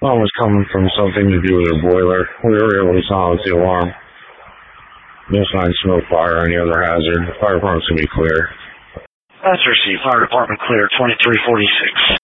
Alarm was coming from something to do with her boiler. We were able to silence the alarm. No sign of smoke, fire, or any other hazard. The fire department's going to be clear. That's received. Fire department clear, 2346.